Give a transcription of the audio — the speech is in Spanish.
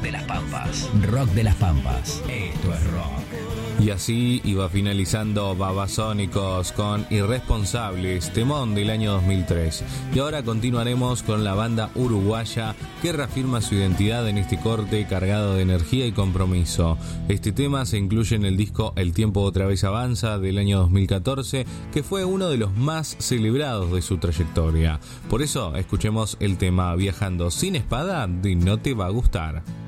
de las Pampas. Rock de las Pampas. Esto es rock. Y así iba finalizando Babasónicos con Irresponsables, temón del año 2003. Y ahora continuaremos con la banda uruguaya que reafirma su identidad en este corte cargado de energía y compromiso. Este tema se incluye en el disco El tiempo otra vez avanza del año 2014, que fue uno de los más celebrados de su trayectoria. Por eso escuchemos el tema Viajando sin espada de No te va a gustar.